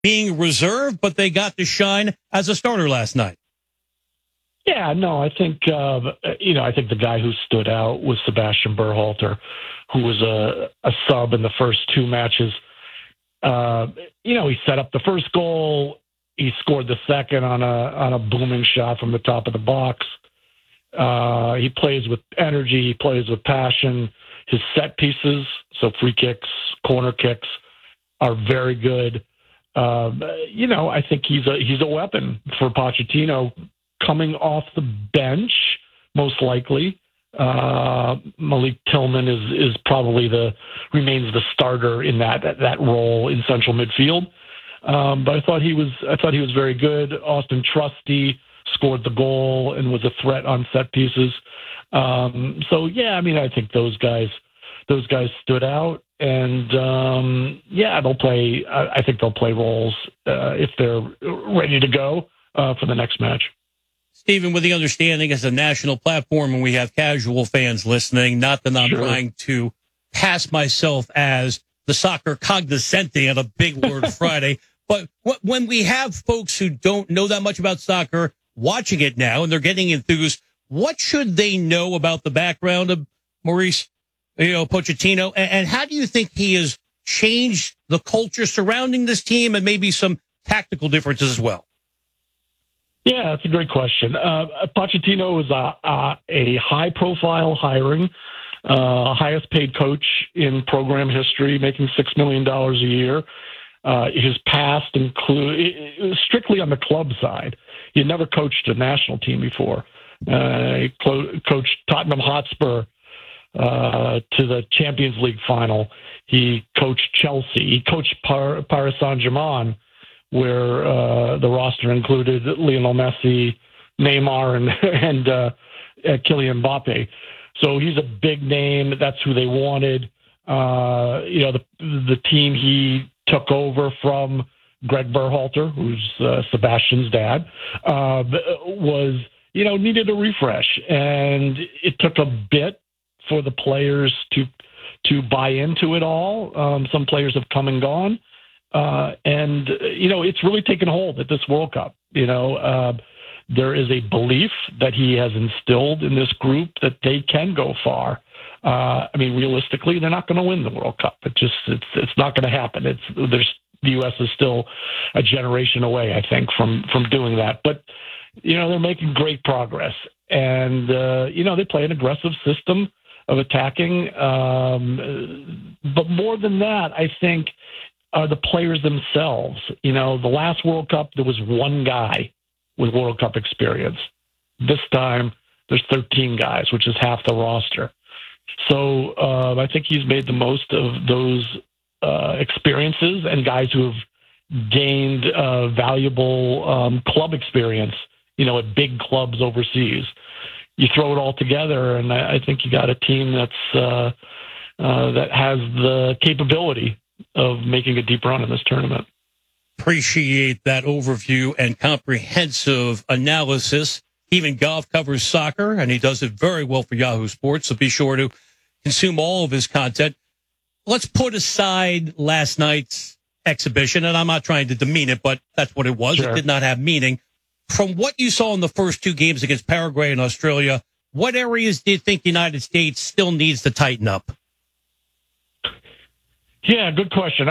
being reserved, but they got to shine as a starter last night. Yeah, no, I think, I think the guy who stood out was Sebastian Berhalter, who was a sub in the first two matches. He set up the first goal. He scored the second on a booming shot from the top of the box. He plays with energy. He plays with passion. His set pieces, so free kicks, corner kicks, are very good. I think he's a weapon for Pochettino coming off the bench, most likely. Malik Tillman is probably remains the starter in that role in central midfield. But I thought he was very good. Austin Trusty scored the goal and was a threat on set pieces. I think those guys stood out, and they'll play. I think they'll play roles if they're ready to go for the next match. Stephen, with the understanding it's a national platform and we have casual fans listening, not that I'm trying to pass myself as the soccer cognoscente on a big word Friday, but when we have folks who don't know that much about soccer watching it now and they're getting enthused, what should they know about the background of Maurice Pochettino, and how do you think he has changed the culture surrounding this team and maybe some tactical differences as well? Yeah, that's a great question. Pochettino is a high-profile hiring, highest-paid coach in program history, making $6 million a year. His past include strictly on the club side. He had never coached a national team before. He coached Tottenham Hotspur to the Champions League final. He coached Chelsea. He coached Paris Saint-Germain, where the roster included Lionel Messi, Neymar, and Kylian Mbappe. So he's a big name. That's who they wanted. The team he took over from Greg Berhalter, who's Sebastian's dad, was needed a refresh, and it took a bit for the players to buy into it all. Some players have come and gone. It's really taken hold at this World Cup. There is a belief that he has instilled in this group that they can go far. Realistically, they're not going to win the World Cup. It's not going to happen. The U.S. is still a generation away, I think, from doing that. But, they're making great progress. And, they play an aggressive system of attacking. But more than that, I think, are the players themselves. The last World Cup, there was one guy with World Cup experience. This time, there's 13 guys, which is half the roster. So I think he's made the most of those experiences and guys who have gained valuable club experience, at big clubs overseas. You throw it all together, and I think you got a team that has the capability of making a deep run in this tournament. Appreciate that overview and comprehensive analysis. Stephen Goff covers soccer, and he does it very well for Yahoo Sports, so be sure to consume all of his content. Let's put aside last night's exhibition, and I'm not trying to demean it, but that's what it was. Sure. It did not have meaning. From what you saw in the first two games against Paraguay and Australia, what areas do you think the United States still needs to tighten up? Yeah, good question.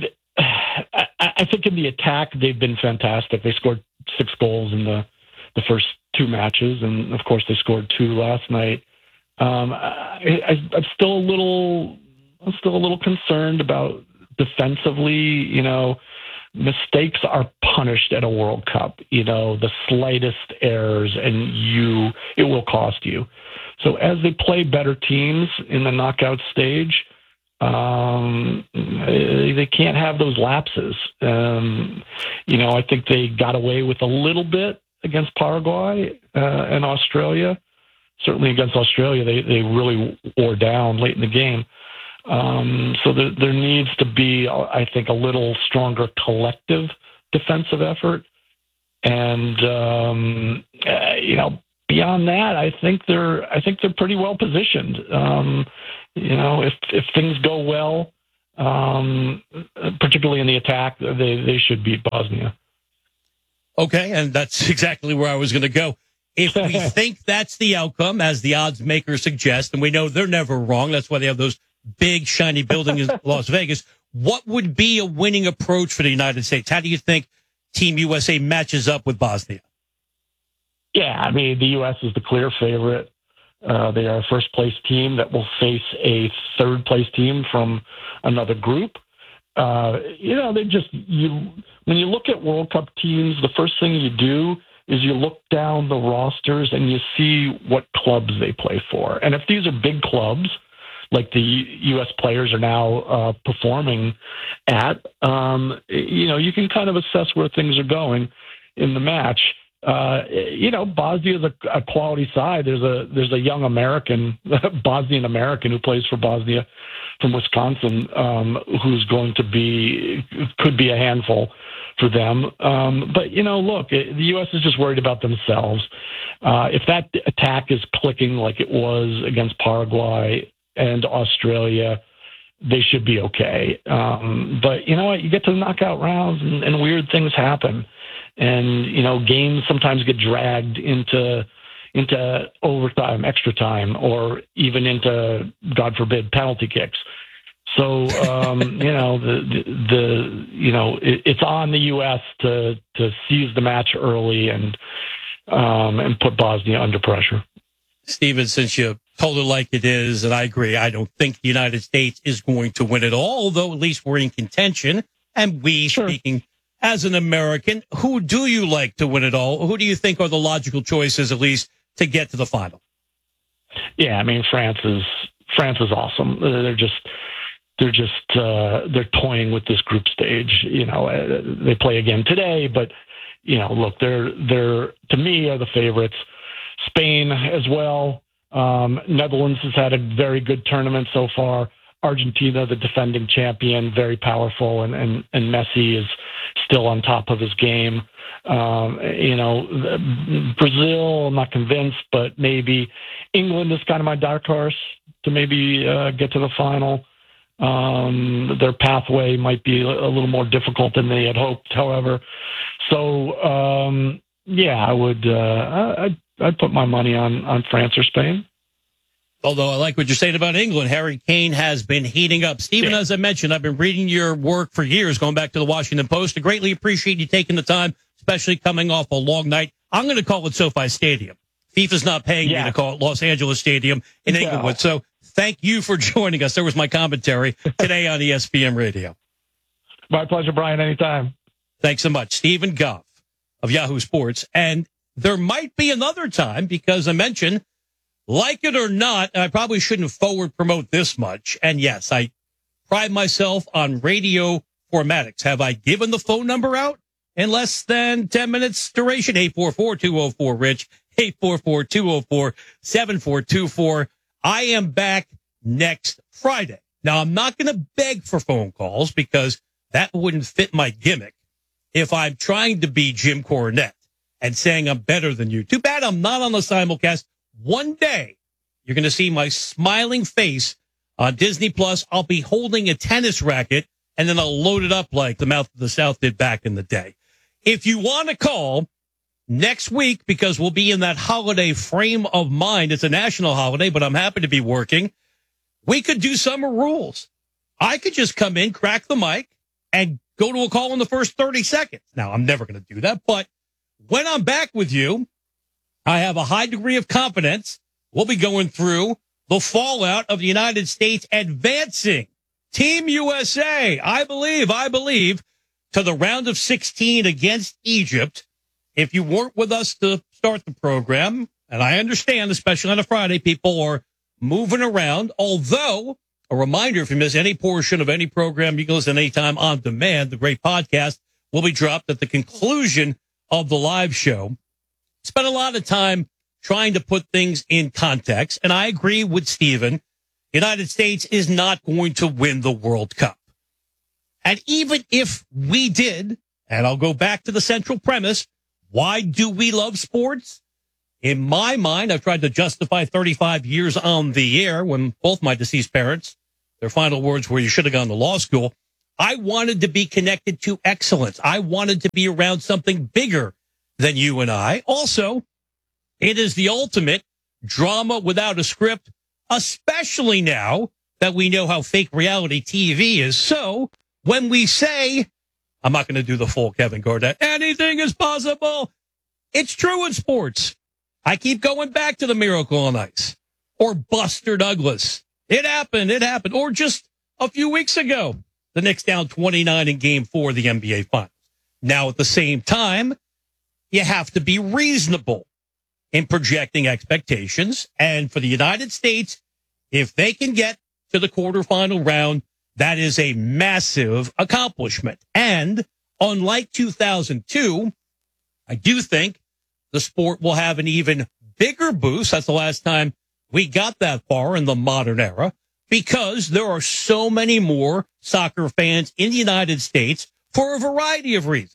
I think in the attack, they've been fantastic. They scored 6 goals in the first 2 matches, and of course they scored 2 last night. I'm still a little concerned about defensively. Mistakes are punished at a World Cup. The slightest errors, and it will cost you. So as they play better teams in the knockout stage, they can't have those lapses. I think they got away with a little bit against Paraguay and Australia. Certainly against Australia, they really wore down late in the game. So there needs to be, I think, a little stronger collective defensive effort. And beyond that, I think they're pretty well positioned. If things go well, particularly in the attack, they should beat Bosnia. Okay, and that's exactly where I was going to go. If we think that's the outcome, as the odds makers suggest, and we know they're never wrong, that's why they have those big, shiny buildings in Las Vegas, what would be a winning approach for the United States? How do you think Team USA matches up with Bosnia? Yeah, I mean, the U.S. is the clear favorite. They are a first-place team that will face a third-place team from another group. When you look at World Cup teams, the first thing you do is you look down the rosters and you see what clubs they play for. And if these are big clubs, like the U.S. players are now performing at, you can kind of assess where things are going in the match. Bosnia is a quality side. There's a young American, Bosnian American, who plays for Bosnia from Wisconsin, who's could be a handful for them. But look, the U.S. is just worried about themselves. If that attack is clicking like it was against Paraguay and Australia, they should be okay. But you know what? You get to the knockout rounds and weird things happen. And, games sometimes get dragged into overtime, extra time, or even into, God forbid, penalty kicks. So, it's on the U.S. to seize the match early and put Bosnia under pressure. Stephen, since you told it like it is, and I agree, I don't think the United States is going to win it all, although at least we're in contention. And speaking as an American, who do you like to win it all? Who do you think are the logical choices, at least, to get to the final? Yeah, I mean, France is awesome. They're toying with this group stage. They play again today, but look, they're to me are the favorites. Spain as well. Netherlands has had a very good tournament so far. Argentina, the defending champion, very powerful, and Messi is still on top of his game. Brazil, I'm not convinced, but maybe England is kind of my dark horse to maybe get to the final. Their pathway might be a little more difficult than they had hoped, however. So, I would. I'd put my money on France or Spain. Although I like what you're saying about England, Harry Kane has been heating up. Stephen, as I mentioned, I've been reading your work for years, going back to the Washington Post. I greatly appreciate you taking the time, especially coming off a long night. I'm going to call it SoFi Stadium. FIFA's not paying me to call it Los Angeles Stadium in Inglewood. So thank you for joining us. There was my commentary today on ESPN Radio. My pleasure, Brian. Anytime. Thanks so much. Stephen Goff of Yahoo Sports. And there might be another time, because I mentioned, like it or not, I probably shouldn't forward promote this much. And yes, I pride myself on radio formatics. Have I given the phone number out in less than 10 minutes duration? 844-204-RICH, 844-204-7424. I am back next Friday. Now, I'm not going to beg for phone calls because that wouldn't fit my gimmick if I'm trying to be Jim Cornette and saying I'm better than you. Too bad I'm not on the simulcast. One day, you're going to see my smiling face on Disney Plus. I'll be holding a tennis racket, and then I'll load it up like the Mouth of the South did back in the day. If you want to call next week, because we'll be in that holiday frame of mind, it's a national holiday, but I'm happy to be working, we could do summer rules. I could just come in, crack the mic, and go to a call in the first 30 seconds. Now, I'm never going to do that, but when I'm back with you, I have a high degree of confidence we'll be going through the fallout of the United States advancing Team USA, I believe, to the round of 16 against Egypt. If you weren't with us to start the program, and I understand, especially on a Friday, people are moving around, although a reminder, if you miss any portion of any program, you can listen anytime on demand. The great podcast will be dropped at the conclusion of the live show. Spent a lot of time trying to put things in context, and I agree with Stephen. The United States is not going to win the World Cup. And even if we did, and I'll go back to the central premise, why do we love sports? In my mind, I've tried to justify 35 years on the air when both my deceased parents Their final words were, you should have gone to law school. I wanted to be connected to excellence. I wanted to be around something bigger than you and I. Also, it is the ultimate drama without a script, especially now that we know how fake reality TV is. So when we say, I'm not going to do the full Kevin Garnett, anything is possible, it's true in sports. I keep going back to the Miracle on Ice or Buster Douglas. It happened. Or just a few weeks ago, the Knicks down 29 in Game 4 of the NBA Finals. Now, at the same time, you have to be reasonable in projecting expectations. And for the United States, if they can get to the quarterfinal round, that is a massive accomplishment. And unlike 2002, I do think the sport will have an even bigger boost. That's the last time we got that far in the modern era, because there are so many more soccer fans in the United States for a variety of reasons.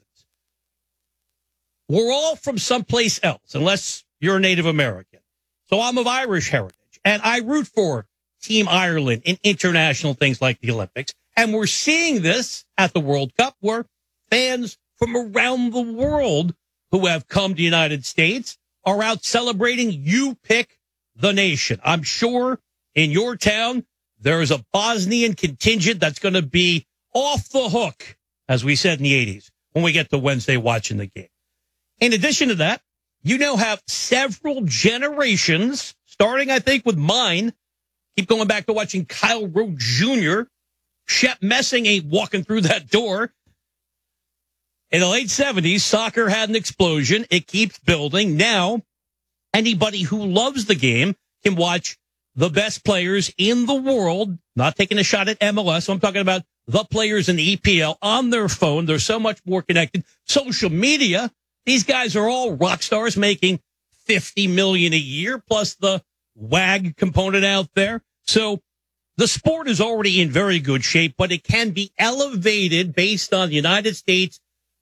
We're all from someplace else, unless you're a Native American. So I'm of Irish heritage, and I root for Team Ireland in international things like the Olympics. And we're seeing this at the World Cup, where fans from around the world who have come to the United States are out celebrating You Pick the Nation. I'm sure in your town, there is a Bosnian contingent that's going to be off the hook, as we said in the 80s, when we get to Wednesday watching the game. In addition to that, you now have several generations, starting, I think, with mine. Keep going back to watching Kyle Rowe Jr. Shep Messing ain't walking through that door. In the late 70s, soccer had an explosion. It keeps building. Now, anybody who loves the game can watch the best players in the world, not taking a shot at MLS. I'm talking about the players in the EPL on their phone. They're so much more connected. Social media, these guys are all rock stars making $50 million a year, plus the WAG component out there. So the sport is already in very good shape, but it can be elevated based on the United States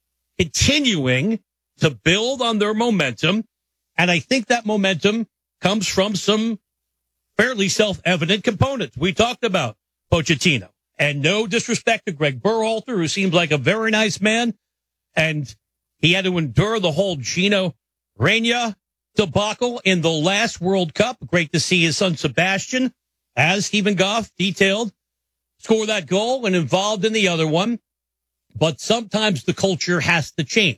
continuing to build on their momentum. And I think that momentum comes from some fairly self-evident components. We talked about Pochettino, and no disrespect to Greg Berhalter, who seems like a very nice man. And he had to endure the whole Gino Reyna debacle in the last World Cup. Great to see his son Sebastian, as Stephen Goff detailed, score that goal and involved in the other one. But sometimes the culture has to change.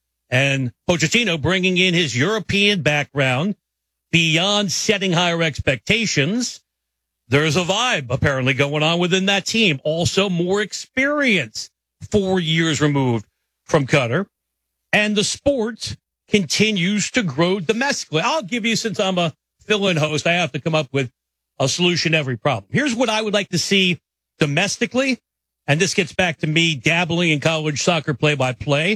And Pochettino, bringing in his European background, beyond setting higher expectations, there's a vibe apparently going on within that team. Also more experience, 4 years removed from Qatar. And the sport continues to grow domestically. I'll give you, since I'm a fill-in host, I have to come up with a solution to every problem. Here's what I would like to see domestically, and this gets back to me dabbling in college soccer play-by-play,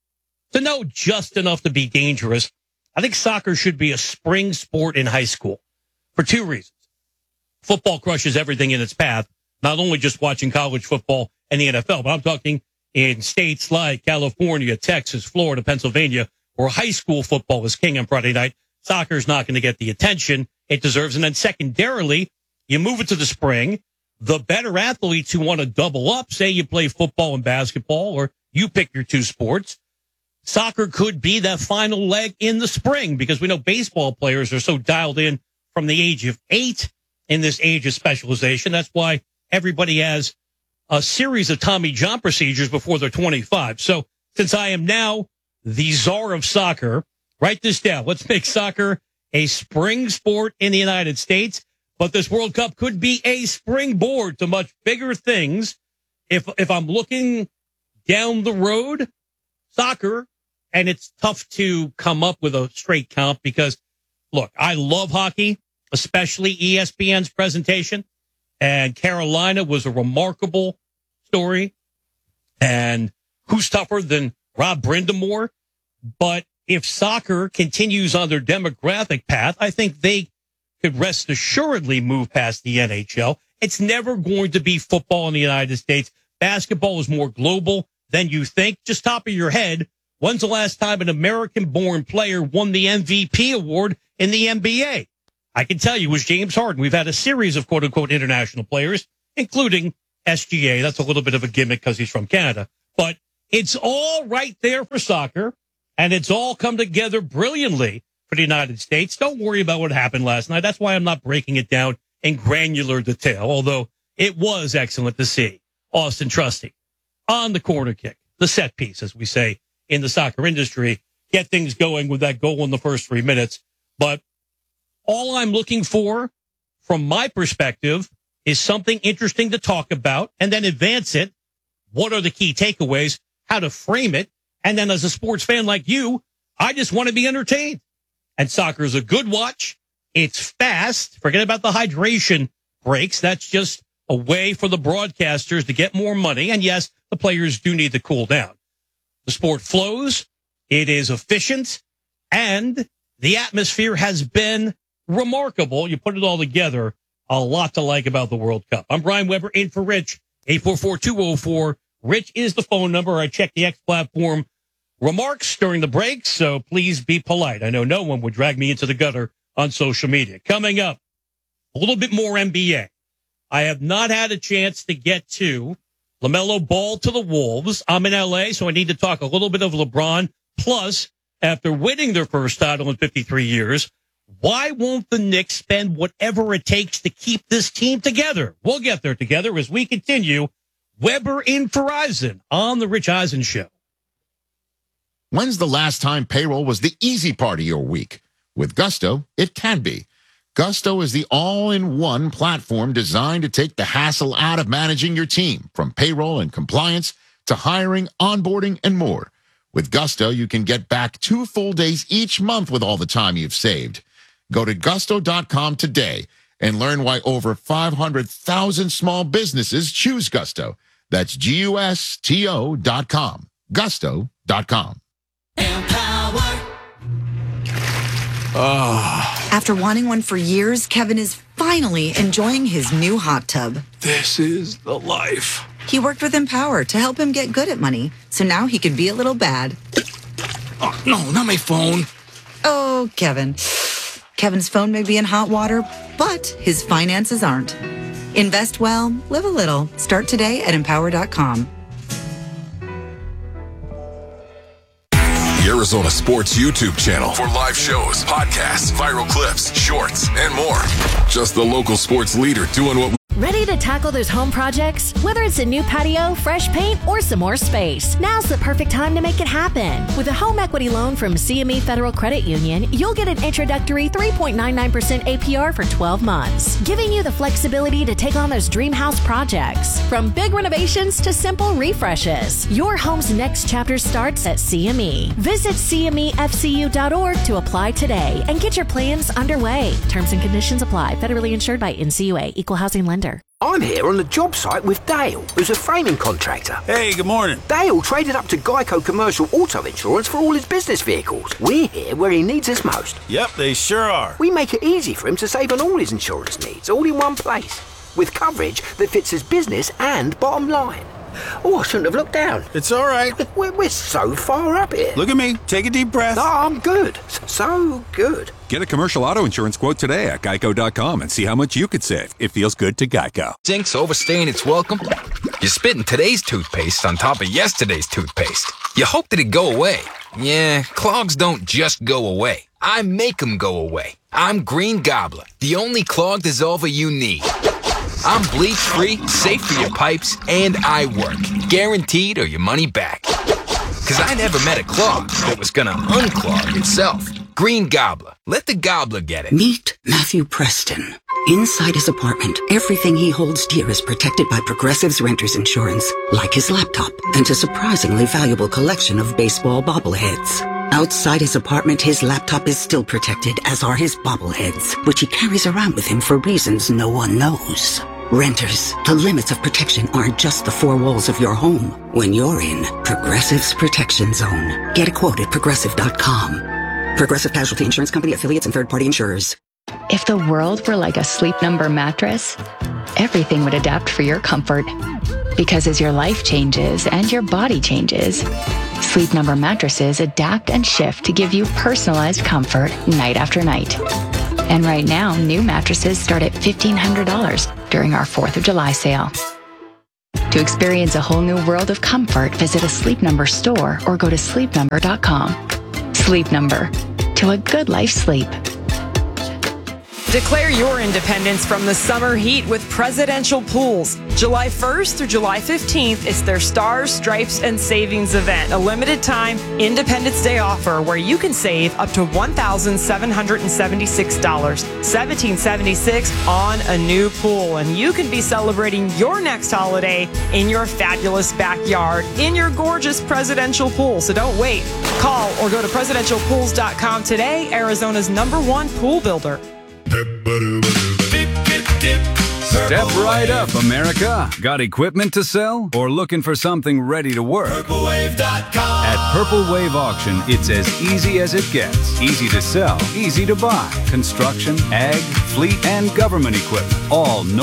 to know just enough to be dangerous. I think soccer should be a spring sport in high school for two reasons. Football crushes everything in its path, not only just watching college football and the NFL, but I'm talking in states like California, Texas, Florida, Pennsylvania, where high school football is king on Friday night. Soccer's not going to get the attention it deserves. And then secondarily, you move it to the spring. The better athletes who want to double up, say you play football and basketball, or you pick your two sports, soccer could be that final leg in the spring, because we know baseball players are so dialed in from the age of 8 in this age of specialization. That's why everybody has a series of Tommy John procedures before they're 25. So since I am now the czar of soccer, write this down. Let's make soccer a spring sport in the United States. But this World Cup could be a springboard to much bigger things. If I'm looking down the road, soccer, and it's tough to come up with a straight comp because, look, I love hockey, especially ESPN's presentation. And Carolina was a remarkable story. And who's tougher than Rob Brindamore? But if soccer continues on their demographic path, I think they could rest assuredly move past the NHL. It's never going to be football in the United States. Basketball is more global than you think. Just top of your head, when's the last time an American-born player won the MVP award in the NBA? I can tell you it was James Harden. We've had a series of quote-unquote international players including SGA. That's a little bit of a gimmick because he's from Canada. But it's all right there for soccer, and it's all come together brilliantly for the United States. Don't worry about what happened last night. That's why I'm not breaking it down in granular detail, although it was excellent to see Austin Trusty on the corner kick, the set piece, as we say in the soccer industry, get things going with that goal in the first 3 minutes. But all I'm looking for, from my perspective, is something interesting to talk about and then advance it. What are the key takeaways? How to frame it? And then as a sports fan like you, I just want to be entertained. And soccer is a good watch. It's fast. Forget about the hydration breaks. That's just a way for the broadcasters to get more money. And yes, the players do need to cool down. The sport flows. It is efficient. And the atmosphere has been remarkable. You put it all together, a lot to like about the World Cup. I'm Brian Weber in for Rich. 844-204. Rich is the phone number. I checked the X platform remarks during the break, so please be polite. I know no one would drag me into the gutter on social media. Coming up, a little bit more NBA. I have not had a chance to get to LaMelo Ball to the Wolves. I'm in LA, so I need to talk a little bit of LeBron. Plus, after winning their first title in 53 years, why won't the Knicks spend whatever it takes to keep this team together? We'll get there together as we continue. Weber in for Eisen on the Rich Eisen Show. When's the last time payroll was the easy part of your week? With Gusto, it can be. Gusto is the all-in-one platform designed to take the hassle out of managing your team, from payroll and compliance to hiring, onboarding, and more. With Gusto, you can get back 2 full days each month with all the time you've saved. Go to gusto.com today and learn why over 500,000 small businesses choose Gusto. That's GUSTO.com. Gusto.com. After wanting one for years, Kevin is finally enjoying his new hot tub. This is the life. He worked with Empower to help him get good at money, so now he can be a little bad. Oh, no, not my phone. Oh, Kevin. Kevin's phone may be in hot water, but his finances aren't. Invest well, live a little. Start today at Empower.com. The Arizona Sports YouTube channel for live shows, podcasts, viral clips, shorts, and more. Just the local sports leader doing what we Ready to tackle those home projects? Whether it's a new patio, fresh paint, or some more space, now's the perfect time to make it happen. With a home equity loan from CME Federal Credit Union, you'll get an introductory 3.99% APR for 12 months, giving you the flexibility to take on those dream house projects. From big renovations to simple refreshes, your home's next chapter starts at CME. Visit CMEFCU.org to apply today and get your plans underway. Terms and conditions apply. Federally insured by NCUA. Equal housing lender. I'm here on the job site with Dale, who's a framing contractor. Hey, good morning. Dale traded up to Geico Commercial Auto Insurance for all his business vehicles. We're here where he needs us most. Yep, they sure are. We make it easy for him to save on all his insurance needs, all in one place, with coverage that fits his business and bottom line. Oh, I shouldn't have looked down. It's all right. We're so far up here. Look at me. Take a deep breath. No, I'm good. So good. Get a commercial auto insurance quote today at geico.com and see how much you could save. It feels good to Geico. Sink's overstaying its welcome? You're spitting today's toothpaste on top of yesterday's toothpaste. You hope that it go away. Yeah, clogs don't just go away. I make them go away. I'm Green Gobbler, the only clog dissolver you need. I'm bleach-free, safe for your pipes, and I work. Guaranteed or your money back. Because I never met a clog that was gonna unclog itself. Green Gobbler. Let the gobbler get it. Meet Matthew Preston. Inside his apartment, everything he holds dear is protected by Progressive's Renter's Insurance, like his laptop and a surprisingly valuable collection of baseball bobbleheads. Outside his apartment, his laptop is still protected, as are his bobbleheads, which he carries around with him for reasons no one knows. Renters, the limits of protection aren't just the 4 walls of your home. When you're in Progressive's Protection Zone, get a quote at Progressive.com. Progressive Casualty Insurance Company, affiliates, and third-party insurers. If the world were like a Sleep Number mattress, everything would adapt for your comfort. Because as your life changes and your body changes, Sleep Number mattresses adapt and shift to give you personalized comfort night after night. And right now, new mattresses start at $1,500, during our 4th of July sale. To experience a whole new world of comfort, visit a Sleep Number store or go to sleepnumber.com. Sleep Number. To a good life sleep. Declare your independence from the summer heat with Presidential Pools. July 1st through July 15th, it's their Stars, Stripes, and Savings event, a limited time Independence Day offer where you can save up to $1,776, $1,776 on a new pool. And you can be celebrating your next holiday in your fabulous backyard in your gorgeous Presidential Pool. So don't wait. Call or go to presidentialpools.com today, Arizona's #1 pool builder. Step right up, America. Got equipment to sell or looking for something ready to work? PurpleWave.com. At Purple Wave Auction, it's as easy as it gets. Easy to sell, easy to buy. Construction, ag, fleet, and government equipment. All